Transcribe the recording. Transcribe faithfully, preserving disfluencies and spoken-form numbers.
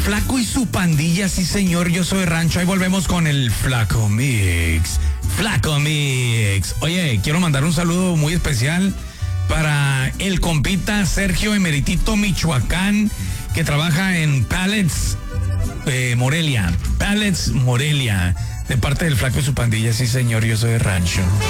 Flaco y su pandilla, sí señor, yo soy Rancho. Ahí volvemos con el Flaco Mix. Flaco Mix. Oye, quiero mandar un saludo muy especial para el compita Sergio Emeritito Michoacán, que trabaja en Pallets eh, Morelia. Pallets Morelia. De parte del Flaco y su pandilla, sí señor, yo soy Rancho.